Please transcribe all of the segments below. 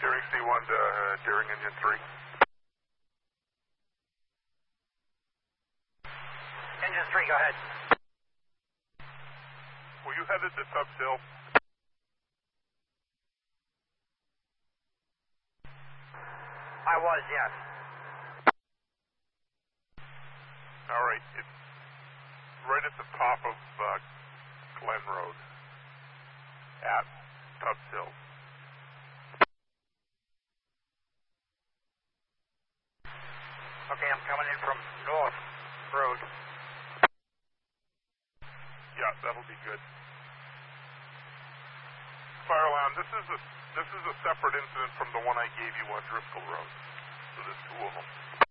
Deering C1 to Deering Engine 3. Engine 3, go ahead. Were you headed to Tubbs Hill? I was, yes. All right. It's right at the top of Glen Road at Tubbs Hill. Okay, I'm coming in from North Road. Yeah, that'll be good. Fire alarm. This is a separate incident from the one I gave you on Driscoll Road. So there's two of them.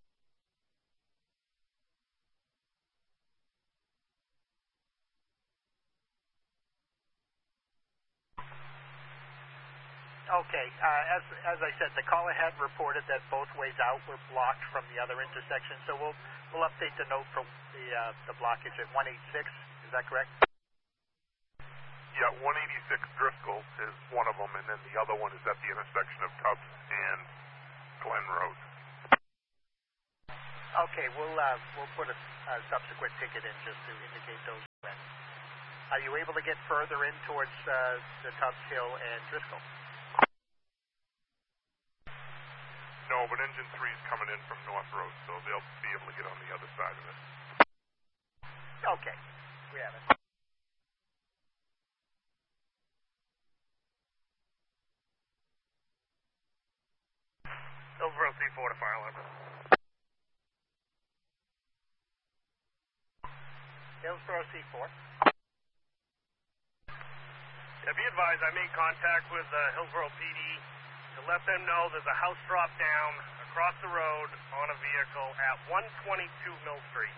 Okay, as I said, the caller had reported that both ways out were blocked from the other intersection, so we'll update the note for the blockage at 186. Is that correct? Yeah, 186 Driscoll is one of them, and then the other one is at the intersection of Tubbs and Glen Road. Okay, we'll put a subsequent ticket in just to indicate those events. Are you able to get further in towards the Tubbs Hill and Driscoll? No, but Engine 3 is coming in from North Road, so they'll be able to get on the other side of it. Okay, we have it. Hillsborough C4 to fire alarm. Hillsborough C4. Yeah, be advised, I made contact with Hillsborough PD to let them know there's a house drop down across the road on a vehicle at 122 Mill Street.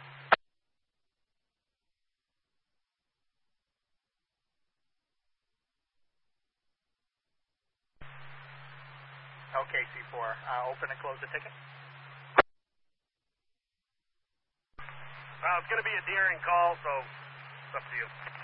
Okay, C4. Open and close the ticket. It's going to be a Deering call, so it's up to you.